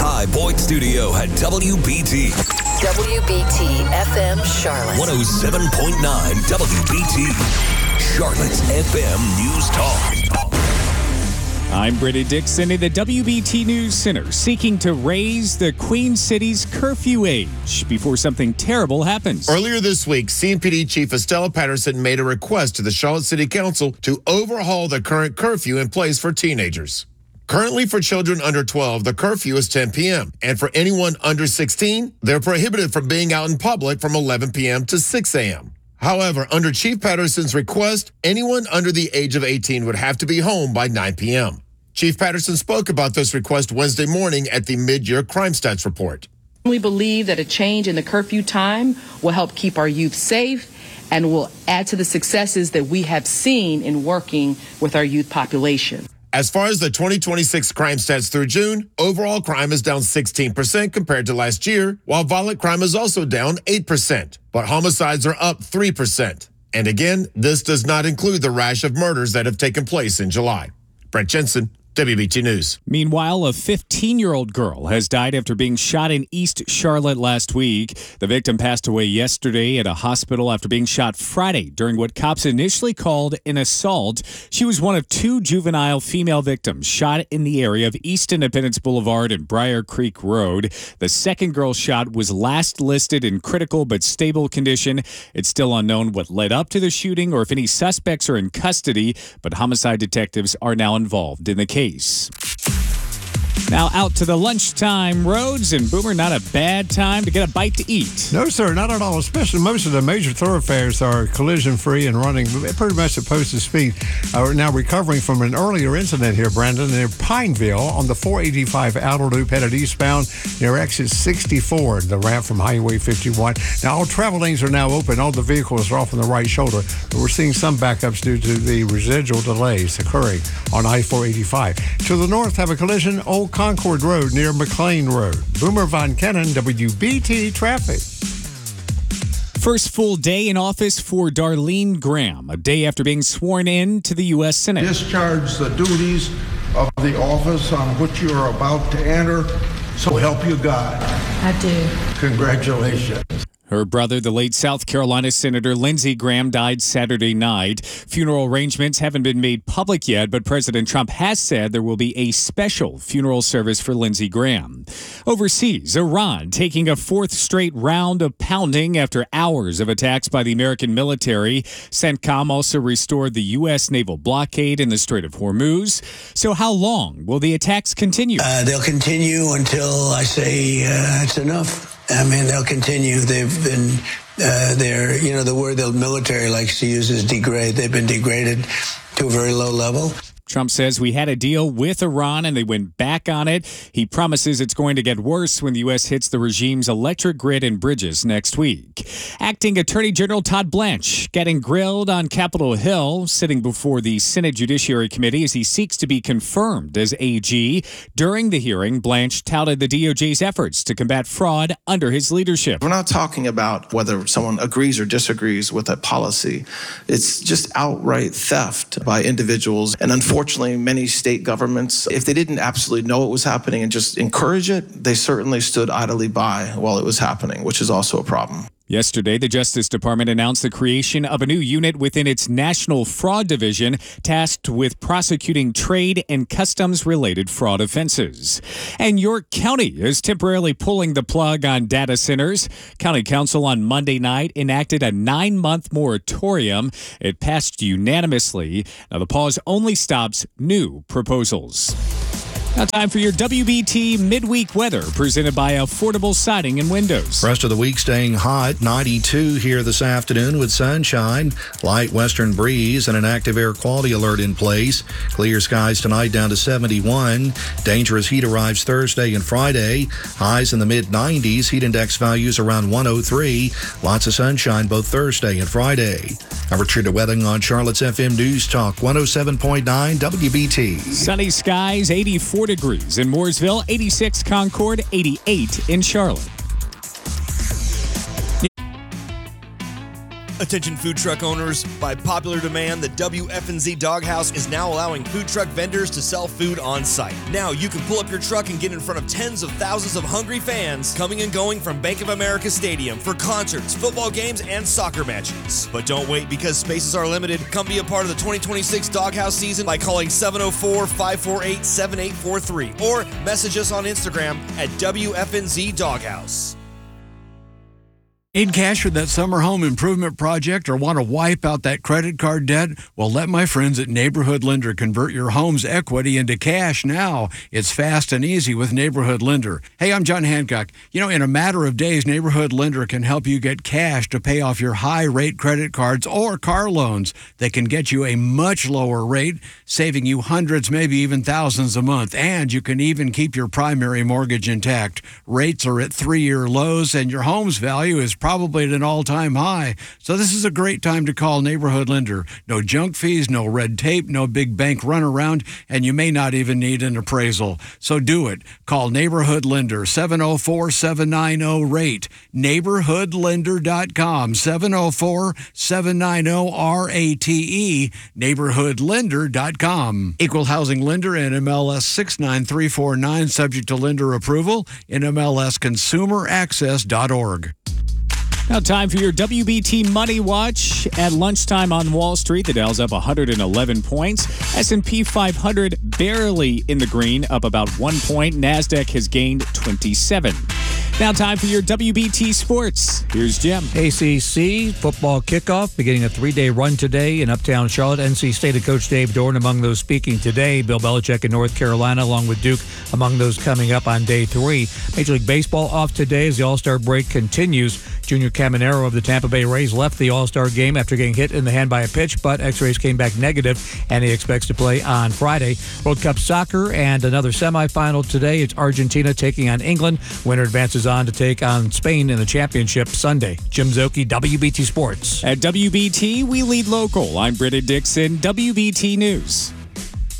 Ty Boyd Studio at WBT. WBT FM Charlotte. 107.9 WBT. Charlotte's FM News Talk. I'm Brittany Dixon in the WBT News Center, seeking to raise the Queen City's curfew age before something terrible happens. Earlier this week, CMPD Chief Estella Patterson made a request to the Charlotte City Council to overhaul the current curfew in place for teenagers. Currently, for children under 12, the curfew is 10 p.m. And for anyone under 16, they're prohibited from being out in public from 11 p.m. to 6 a.m. However, under Chief Patterson's request, anyone under the age of 18 would have to be home by 9 p.m. Chief Patterson spoke about this request Wednesday morning at the mid-year crime stats report. We believe that a change in the curfew time will help keep our youth safe and will add to the successes that we have seen in working with our youth population. As far as the 2026 crime stats through June, overall crime is down 16% compared to last year, while violent crime is also down 8%, but homicides are up 3%. And again, this does not include the rash of murders that have taken place in July. Brent Jensen, WBT News. Meanwhile, a 15-year-old girl has died after being shot in East Charlotte last week. The victim passed away yesterday at a hospital after being shot Friday during what cops initially called an assault. She was one of two juvenile female victims shot in the area of East Independence Boulevard and Briar Creek Road. The second girl shot was last listed in critical but stable condition. It's still unknown what led up to the shooting or if any suspects are in custody, but homicide detectives are now involved in the case. Now out to the lunchtime roads, and Boomer, not a bad time to get a bite to eat. No, sir, not at all. Especially most of the major thoroughfares are collision-free and running pretty much at posted speed. We're now recovering from an earlier incident here, Brandon, near Pineville on the 485 outer loop headed eastbound near exit 64, the ramp from Highway 51. Now, all travel lanes are now open. All the vehicles are off on the right shoulder, but we're seeing some backups due to the residual delays occurring on I-485. To the north, have a collision, Old Concord Road near McLean Road. Boomer Von Kennon, WBT Traffic. First full day in office for Darlene Graham, a day after being sworn in to the U.S. Senate. Discharge the duties of the office on which you are about to enter, so help you God. I do. Congratulations. Her brother, the late South Carolina Senator Lindsey Graham, died Saturday night. Funeral arrangements haven't been made public yet, but President Trump has said there will be a special funeral service for Lindsey Graham. Overseas, Iran taking a fourth straight round of pounding after hours of attacks by the American military. CENTCOM also restored the U.S. naval blockade in the Strait of Hormuz. So how long will the attacks continue? They'll continue until I say it's enough. I mean, they'll continue. They've been, the word the military likes to use is degrade. They've been degraded to a very low level. Trump says we had a deal with Iran and they went back on it. He promises it's going to get worse when the U.S. hits the regime's electric grid and bridges next week. Acting Attorney General Todd Blanche getting grilled on Capitol Hill, sitting before the Senate Judiciary Committee as he seeks to be confirmed as AG. During the hearing, Blanche touted the DOJ's efforts to combat fraud under his leadership. We're not talking about whether someone agrees or disagrees with a policy. It's just outright theft by individuals. And unfortunately, many state governments, if they didn't absolutely know it was happening and just encourage it, they certainly stood idly by while it was happening, which is also a problem. Yesterday, the Justice Department announced the creation of a new unit within its National Fraud Division tasked with prosecuting trade and customs-related fraud offenses. And York County is temporarily pulling the plug on data centers. County Council on Monday night enacted a 9-month moratorium. It passed unanimously. Now, the pause only stops new proposals. Now time for your WBT midweek weather presented by Affordable Siding and Windows. Rest of the week staying hot, 92 here this afternoon with sunshine, light western breeze, and an active air quality alert in place. Clear skies tonight down to 71. Dangerous heat arrives Thursday and Friday. Highs in the mid-90s, heat index values around 103. Lots of sunshine both Thursday and Friday. I'm Richard Wedding on Charlotte's FM News Talk 107.9 WBT. Sunny skies, 84 degrees in Mooresville, 86 Concord, 88 in Charlotte. Attention food truck owners, by popular demand, the WFNZ Doghouse is now allowing food truck vendors to sell food on site. Now you can pull up your truck and get in front of tens of thousands of hungry fans coming and going from Bank of America Stadium for concerts, football games, and soccer matches. But don't wait, because spaces are limited. Come be a part of the 2026 Doghouse season by calling 704-548-7843 or message us on Instagram at WFNZ Doghouse. Need cash for that summer home improvement project or want to wipe out that credit card debt? Well, let my friends at Neighborhood Lender convert your home's equity into cash now. It's fast and easy with Neighborhood Lender. Hey, I'm John Hancock. In a matter of days, Neighborhood Lender can help you get cash to pay off your high-rate credit cards or car loans. They can get you a much lower rate, saving you hundreds, maybe even thousands a month. And you can even keep your primary mortgage intact. Rates are at 3-year lows, and your home's value is probably at an all-time high. So this is a great time to call Neighborhood Lender. No junk fees, no red tape, no big bank runaround, and you may not even need an appraisal. So do it. Call Neighborhood Lender, 704-790-RATE. NeighborhoodLender.com, 704-790-RATE. NeighborhoodLender.com. Equal housing lender and MLS 69349, subject to lender approval. NMLSConsumerAccess.org. Now time for your WBT Money Watch. At lunchtime on Wall Street, the Dow's up 111 points. S&P 500 barely in the green, up about 1 point. NASDAQ has gained 27. Now time for your WBT Sports. Here's Jim. ACC football kickoff, beginning a 3-day run today in Uptown Charlotte. NC State head coach Dave Doran among those speaking today. Bill Belichick in North Carolina, along with Duke, among those coming up on day 3. Major League Baseball off today as the All-Star break continues. Junior Caminero of the Tampa Bay Rays left the All-Star game after getting hit in the hand by a pitch, but X-rays came back negative, and he expects to play on Friday. World Cup soccer and another semifinal today. It's Argentina taking on England. Winner advances on to take on Spain in the championship Sunday. Jim Zoki, WBT Sports. At WBT, we lead local. I'm Britta Dixon, WBT News.